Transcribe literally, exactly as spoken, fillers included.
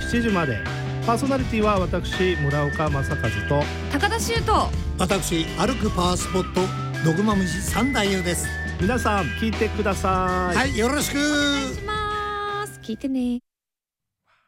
ちじまで。パーソナリティは私村岡正和と高田修と私歩くパワースポットドグマムシ三太夫です。 皆さん聞いてください。 はい、よろしくお願いします。聞いてね。